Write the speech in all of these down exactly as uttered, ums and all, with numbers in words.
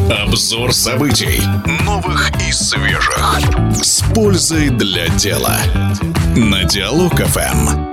Обзор событий. Новых и свежих. С пользой для дела. На Диалог эф эм.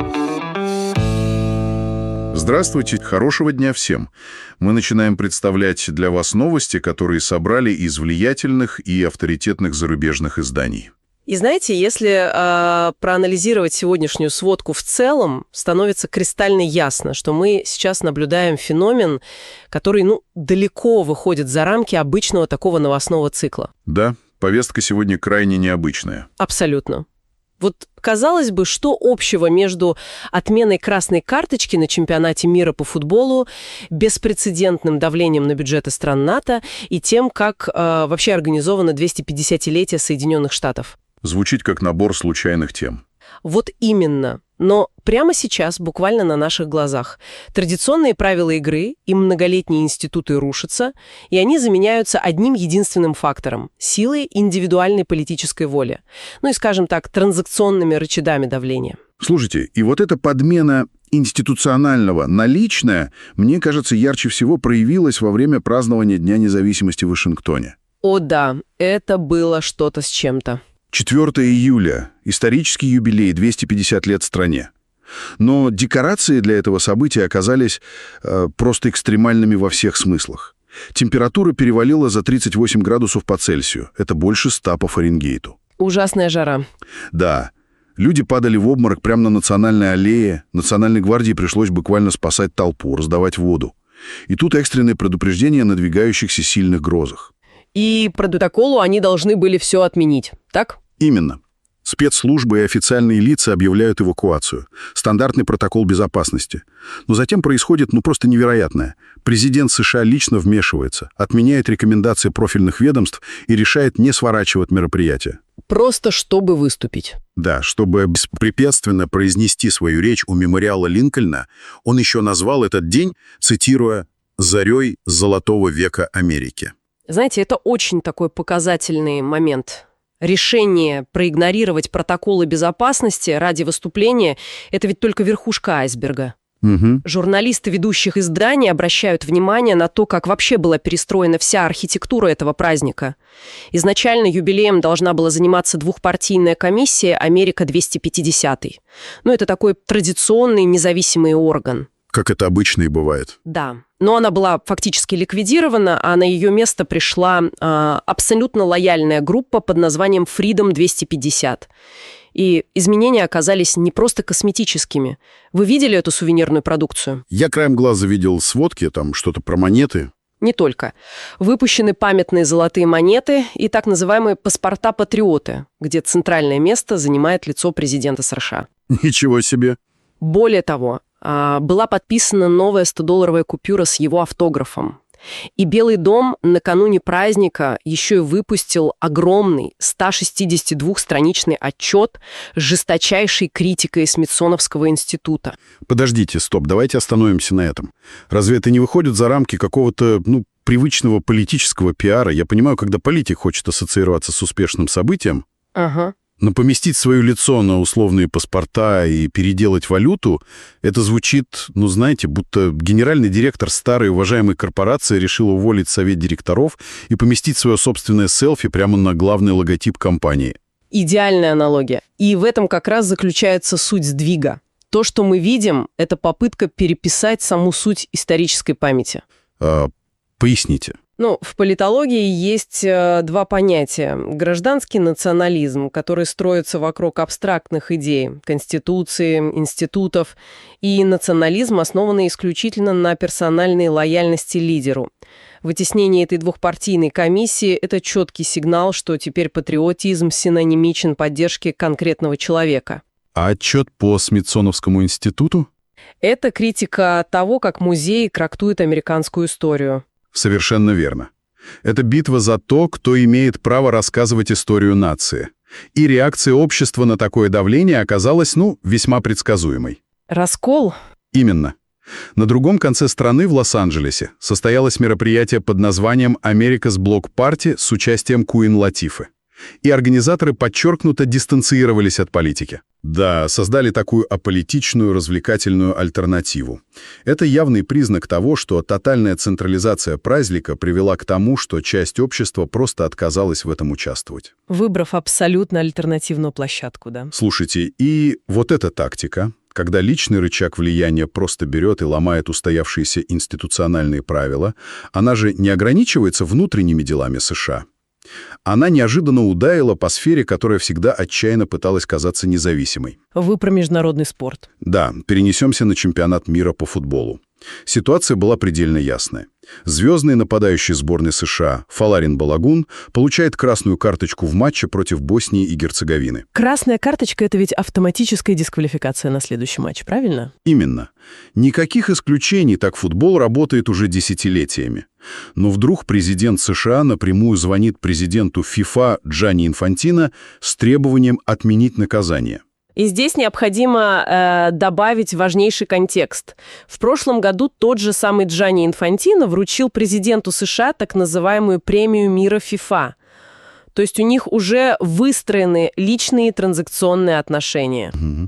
Здравствуйте, хорошего дня всем. Мы начинаем представлять для вас новости, которые собрали из влиятельных и авторитетных зарубежных изданий. И знаете, если э, проанализировать сегодняшнюю сводку в целом, становится кристально ясно, что мы сейчас наблюдаем феномен, который, ну, далеко выходит за рамки обычного такого новостного цикла. Да, повестка сегодня крайне необычная. Абсолютно. Вот, казалось бы, что общего между отменой красной карточки на чемпионате мира по футболу, беспрецедентным давлением на бюджеты стран НАТО и тем, как э, вообще организовано двухсотпятидесятилетие Соединенных Штатов? Звучит как набор случайных тем. Вот именно. Но прямо сейчас, буквально на наших глазах, традиционные правила игры и многолетние институты рушатся, и они заменяются одним единственным фактором – силой индивидуальной политической воли. Ну и, скажем так, транзакционными рычагами давления. Слушайте, и вот эта подмена институционального на личное, мне кажется, ярче всего проявилась во время празднования Дня независимости в Вашингтоне. О да, это было что-то с чем-то. четвёртого июля – исторический юбилей, двести пятьдесят лет стране. Но декорации для этого события оказались э, просто экстремальными во всех смыслах. Температура перевалила за тридцать восемь градусов по Цельсию. Это больше ста по Фаренгейту. Ужасная жара. Да. Люди падали в обморок прямо на национальной аллее. Национальной гвардии пришлось буквально спасать толпу, раздавать воду. И тут экстренное предупреждение о надвигающихся сильных грозах. И по протоколу они должны были все отменить, так? Именно. Спецслужбы и официальные лица объявляют эвакуацию. Стандартный протокол безопасности. Но затем происходит, ну, просто невероятное. Президент США лично вмешивается, отменяет рекомендации профильных ведомств и решает не сворачивать мероприятие. Просто чтобы выступить. Да, чтобы беспрепятственно произнести свою речь у мемориала Линкольна, он еще назвал этот день, цитируя, «зарей золотого века Америки». Знаете, это очень такой показательный момент. Решение проигнорировать протоколы безопасности ради выступления – это ведь только верхушка айсберга. Угу. Журналисты ведущих изданий обращают внимание на то, как вообще была перестроена вся архитектура этого праздника. Изначально юбилеем должна была заниматься двухпартийная комиссия «Америка двести пятидесятый». Ну, это такой традиционный независимый орган. Как это обычно и бывает. Да. Но она была фактически ликвидирована, а на ее место пришла э, абсолютно лояльная группа под названием Freedom двести пятьдесят. И изменения оказались не просто косметическими. Вы видели эту сувенирную продукцию? Я краем глаза видел сводки, там что-то про монеты. Не только. Выпущены памятные золотые монеты и так называемые паспорта-патриоты, где центральное место занимает лицо президента США. Ничего себе. Более того, была подписана новая стодолларовая купюра с его автографом. И Белый дом накануне праздника еще и выпустил огромный сто шестьдесят двухстраничный отчет с жесточайшей критикой Смитсоновского института. Подождите, стоп, давайте остановимся на этом. Разве это не выходит за рамки какого-то, ну, привычного политического пиара? Я понимаю, когда политик хочет ассоциироваться с успешным событием, Ага. но поместить свое лицо на условные паспорта и переделать валюту, это звучит, ну, знаете, будто генеральный директор старой уважаемой корпорации решил уволить совет директоров и поместить свое собственное селфи прямо на главный логотип компании. Идеальная аналогия. И в этом как раз заключается суть сдвига. То, что мы видим, это попытка переписать саму суть исторической памяти. А, поясните. Ну, в политологии есть э, два понятия. Гражданский национализм, который строится вокруг абстрактных идей, конституции, институтов, и национализм, основанный исключительно на персональной лояльности лидеру. Вытеснение этой двухпартийной комиссии – это четкий сигнал, что теперь патриотизм синонимичен поддержке конкретного человека. А отчет по Смитсоновскому институту? Это критика того, как музей трактует американскую историю. Совершенно верно. Это битва за то, кто имеет право рассказывать историю нации. И реакция общества на такое давление оказалась, ну, весьма предсказуемой. Раскол? Именно. На другом конце страны, в Лос-Анджелесе, состоялось мероприятие под названием «America's Block Party» с участием Куин Латифы. И организаторы подчеркнуто дистанцировались от политики. Да, создали такую аполитичную развлекательную альтернативу. Это явный признак того, что тотальная централизация праздника привела к тому, что часть общества просто отказалась в этом участвовать. Выбрав абсолютно альтернативную площадку, да? Слушайте, и вот эта тактика, когда личный рычаг влияния просто берет и ломает устоявшиеся институциональные правила, она же не ограничивается внутренними делами США. Она неожиданно ударила по сфере, которая всегда отчаянно пыталась казаться независимой. Вы про международный спорт. Да, перенесемся на чемпионат мира по футболу. Ситуация была предельно ясная. Звездный нападающий сборной США Фаларин Балагун получает красную карточку в матче против Боснии и Герцеговины. Красная карточка – это ведь автоматическая дисквалификация на следующий матч, правильно? Именно. Никаких исключений, так футбол работает уже десятилетиями. Но вдруг президент США напрямую звонит президенту ФИФА Джанни Инфантино с требованием отменить наказание. И здесь необходимо э, добавить важнейший контекст. В прошлом году тот же самый Джанни Инфантино вручил президенту США так называемую премию мира ФИФА. То есть у них уже выстроены личные транзакционные отношения. Mm-hmm.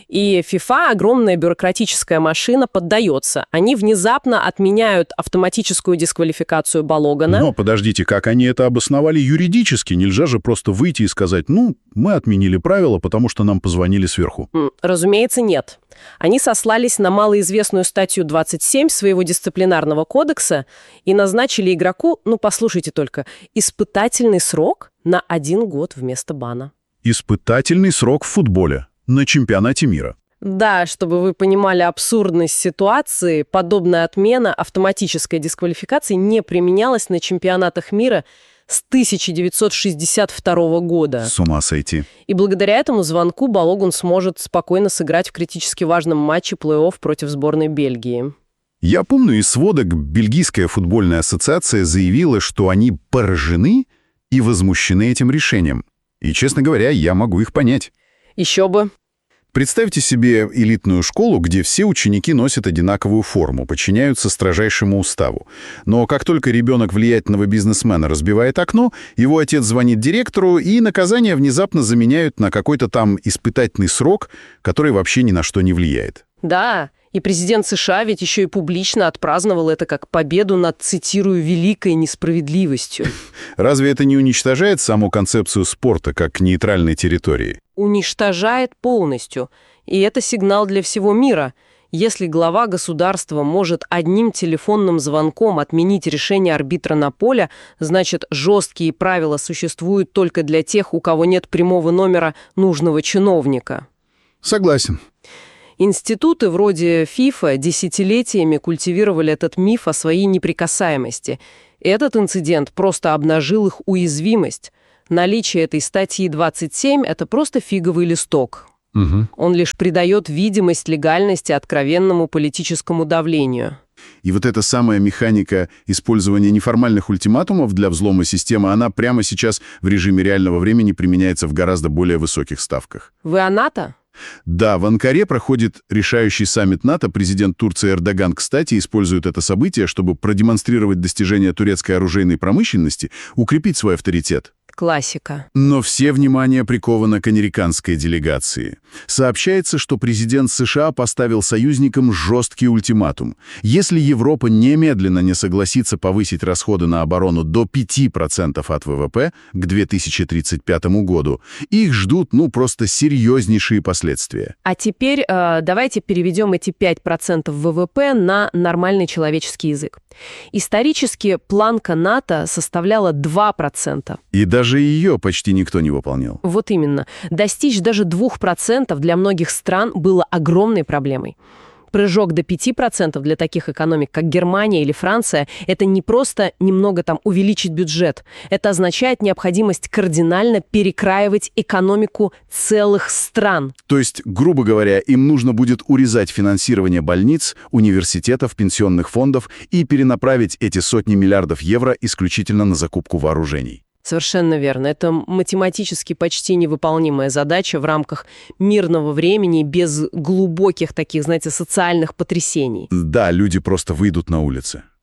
И ФИФА, огромная бюрократическая машина, поддается. Они внезапно отменяют автоматическую дисквалификацию Балогана. Но подождите, как они это обосновали юридически? Нельзя же просто выйти и сказать, ну, мы отменили правила, потому что нам позвонили сверху. Разумеется, нет. Они сослались на малоизвестную статью двадцать семь своего дисциплинарного кодекса и назначили игроку, ну, послушайте только, испытательный срок на один год вместо бана. Испытательный срок в футболе. На чемпионате мира. Да, чтобы вы понимали абсурдность ситуации, подобная отмена автоматической дисквалификации не применялась на чемпионатах мира с тысяча девятьсот шестьдесят второго года. С ума сойти. И благодаря этому звонку Балогун сможет спокойно сыграть в критически важном матче плей-офф против сборной Бельгии. Я помню, из сводок Бельгийская футбольная ассоциация заявила, что они поражены и возмущены этим решением. И, честно говоря, я могу их понять. Еще бы. Представьте себе элитную школу, где все ученики носят одинаковую форму, подчиняются строжайшему уставу. Но как только ребенок влиятельного бизнесмена разбивает окно, его отец звонит директору, и наказание внезапно заменяют на какой-то там испытательный срок, который вообще ни на что не влияет. Да, и президент США ведь еще и публично отпраздновал это как победу над, цитирую, «великой несправедливостью». Разве это не уничтожает саму концепцию спорта как нейтральной территории? Уничтожает полностью. И это сигнал для всего мира. Если глава государства может одним телефонным звонком отменить решение арбитра на поле, значит, жесткие правила существуют только для тех, у кого нет прямого номера нужного чиновника. Согласен. Институты вроде ФИФА десятилетиями культивировали этот миф о своей неприкасаемости. Этот инцидент просто обнажил их уязвимость. Наличие этой статьи двадцать семь – это просто фиговый листок. Угу. Он лишь придает видимость легальности откровенному политическому давлению. И вот эта самая механика использования неформальных ультиматумов для взлома системы, она прямо сейчас в режиме реального времени применяется в гораздо более высоких ставках. Вы о НАТО? Да, в Анкаре проходит решающий саммит НАТО. Президент Турции Эрдоган, кстати, использует это событие, чтобы продемонстрировать достижения турецкой оружейной промышленности, укрепить свой авторитет. Классика. Но все внимание приковано к американской делегации. Сообщается, что президент США поставил союзникам жесткий ультиматум. Если Европа немедленно не согласится повысить расходы на оборону до пяти процентов от ВВП к две тысячи тридцать пятому году, их ждут, ну, просто серьезнейшие последствия. А теперь э, давайте переведем эти пять процентов ВВП на нормальный человеческий язык. Исторически планка НАТО составляла два процента. И даже ее почти никто не выполнял. Вот именно. Достичь даже двух процентов для многих стран было огромной проблемой. Прыжок до пяти процентов для таких экономик, как Германия или Франция, это не просто немного там увеличить бюджет. Это означает необходимость кардинально перекраивать экономику целых стран. То есть, грубо говоря, им нужно будет урезать финансирование больниц, университетов, пенсионных фондов и перенаправить эти сотни миллиардов евро исключительно на закупку вооружений. Совершенно верно. Это математически почти невыполнимая задача в рамках мирного времени без глубоких таких, знаете, социальных потрясений. Да, люди просто выйдут на улицы.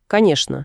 конечно.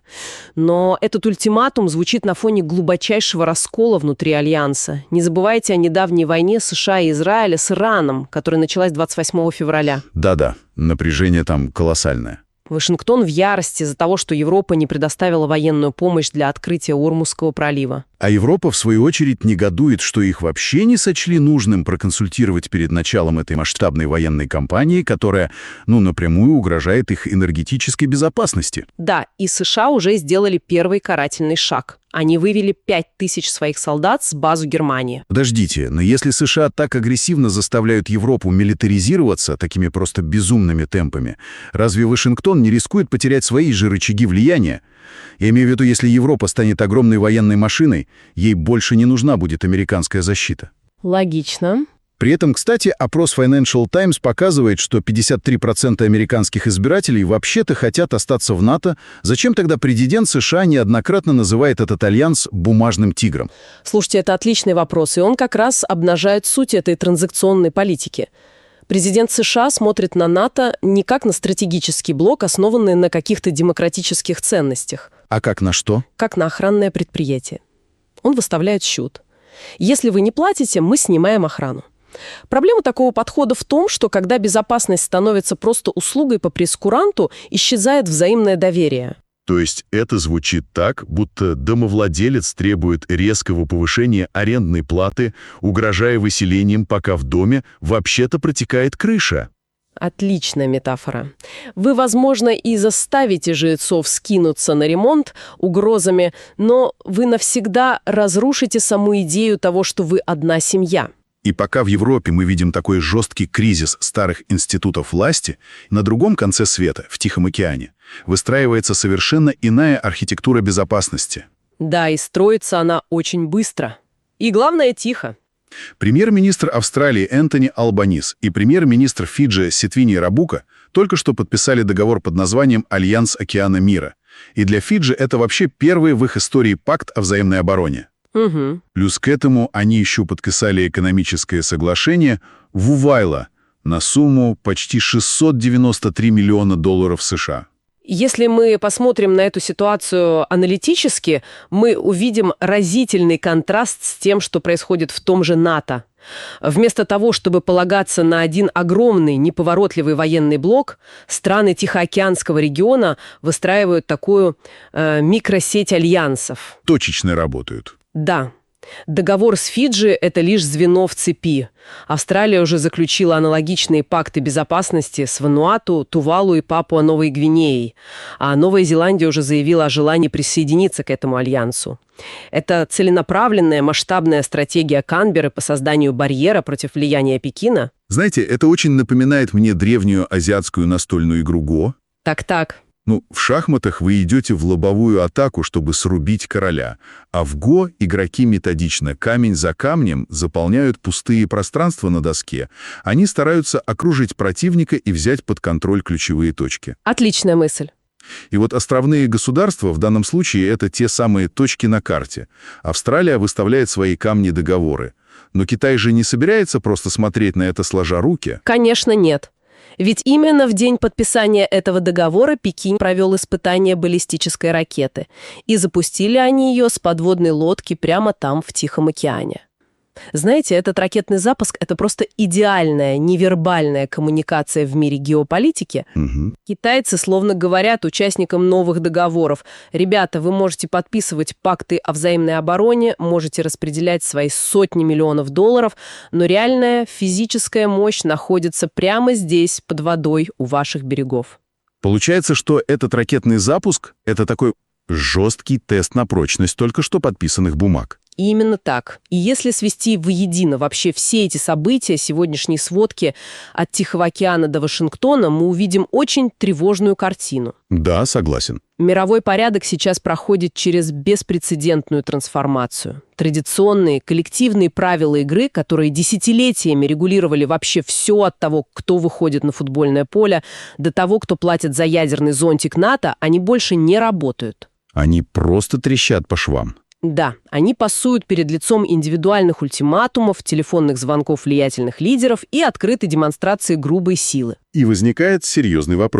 Но этот ультиматум звучит на фоне глубочайшего раскола внутри Альянса. Не забывайте о недавней войне США и Израиля с Ираном, которая началась двадцать восьмого февраля. Да-да, напряжение там колоссальное. Вашингтон в ярости из-за того, что Европа не предоставила военную помощь для открытия Ормузского пролива. А Европа, в свою очередь, негодует, что их вообще не сочли нужным проконсультировать перед началом этой масштабной военной кампании, которая, ну, напрямую угрожает их энергетической безопасности. Да, и США уже сделали первый карательный шаг. Они вывели пять тысяч своих солдат с базы Германии. Подождите, но если США так агрессивно заставляют Европу милитаризироваться такими просто безумными темпами, разве Вашингтон не рискует потерять свои же рычаги влияния? Я имею в виду, если Европа станет огромной военной машиной, ей больше не нужна будет американская защита. Логично. При этом, кстати, опрос Financial Times показывает, что пятьдесят три процента американских избирателей вообще-то хотят остаться в НАТО. Зачем тогда президент США неоднократно называет этот альянс «бумажным тигром»? Слушайте, это отличный вопрос, и он как раз обнажает суть этой транзакционной политики. Президент США смотрит на НАТО не как на стратегический блок, основанный на каких-то демократических ценностях. А как на что? Как на охранное предприятие. Он выставляет счет. Если вы не платите, мы снимаем охрану. Проблема такого подхода в том, что когда безопасность становится просто услугой по прейскуранту, исчезает взаимное доверие. То есть это звучит так, будто домовладелец требует резкого повышения арендной платы, угрожая выселением, пока в доме вообще-то протекает крыша. Отличная метафора. Вы, возможно, и заставите жильцов скинуться на ремонт угрозами, но вы навсегда разрушите саму идею того, что вы одна семья. И пока в Европе мы видим такой жесткий кризис старых институтов власти, на другом конце света, в Тихом океане, выстраивается совершенно иная архитектура безопасности. Да, и строится она очень быстро. И главное, тихо. Премьер-министр Австралии Энтони Албанис и премьер-министр Фиджи Ситвини Рабука только что подписали договор под названием «Альянс океана мира». И для Фиджи это вообще первый в их истории пакт о взаимной обороне. Угу. Плюс к этому они еще подписали экономическое соглашение в Увайла на сумму почти шестьсот девяносто три миллиона долларов США. Если мы посмотрим на эту ситуацию аналитически, мы увидим разительный контраст с тем, что происходит в том же НАТО. Вместо того, чтобы полагаться на один огромный, неповоротливый военный блок, страны Тихоокеанского региона выстраивают такую э, микросеть альянсов. Точечно работают. Да. Договор с Фиджи – это лишь звено в цепи. Австралия уже заключила аналогичные пакты безопасности с Вануату, Тувалу и Папуа-Новой Гвинеей. А Новая Зеландия уже заявила о желании присоединиться к этому альянсу. Это целенаправленная масштабная стратегия Канберры по созданию барьера против влияния Пекина. Знаете, это очень напоминает мне древнюю азиатскую настольную игру Го. Так-так. Ну, в шахматах вы идете в лобовую атаку, чтобы срубить короля, а в Го игроки методично камень за камнем заполняют пустые пространства на доске. Они стараются окружить противника и взять под контроль ключевые точки. Отличная мысль. И вот островные государства в данном случае это те самые точки на карте. Австралия выставляет свои камни-договоры. Но Китай же не собирается просто смотреть на это сложа руки. Конечно, нет. Ведь именно в день подписания этого договора Пекин провел испытание баллистической ракеты. И запустили они ее с подводной лодки прямо там, в Тихом океане. Знаете, этот ракетный запуск – это просто идеальная невербальная коммуникация в мире геополитики. Угу. Китайцы словно говорят участникам новых договоров: ребята, вы можете подписывать пакты о взаимной обороне, можете распределять свои сотни миллионов долларов, но реальная физическая мощь находится прямо здесь, под водой, у ваших берегов. Получается, что этот ракетный запуск – это такой жесткий тест на прочность только что подписанных бумаг. И именно так. И если свести воедино вообще все эти события, сегодняшней сводки от Тихого океана до Вашингтона, мы увидим очень тревожную картину. Да, согласен. Мировой порядок сейчас проходит через беспрецедентную трансформацию. Традиционные коллективные правила игры, которые десятилетиями регулировали вообще все от того, кто выходит на футбольное поле, до того, кто платит за ядерный зонтик НАТО, они больше не работают. Они просто трещат по швам. Да, они пасуют перед лицом индивидуальных ультиматумов, телефонных звонков влиятельных лидеров и открытой демонстрации грубой силы. И возникает серьезный вопрос.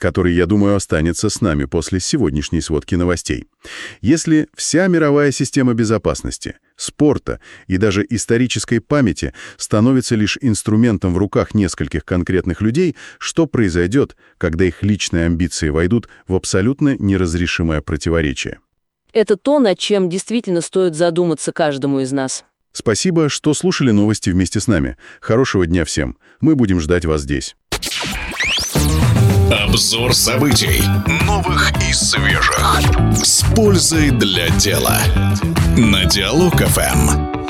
который, я думаю, останется с нами после сегодняшней сводки новостей. Если вся мировая система безопасности, спорта и даже исторической памяти становится лишь инструментом в руках нескольких конкретных людей, что произойдет, когда их личные амбиции войдут в абсолютно неразрешимое противоречие? Это то, над чем действительно стоит задуматься каждому из нас. Спасибо, что слушали новости вместе с нами. Хорошего дня всем. Мы будем ждать вас здесь. Обзор событий. Новых и свежих. С пользой для дела. На Диалог эф эм.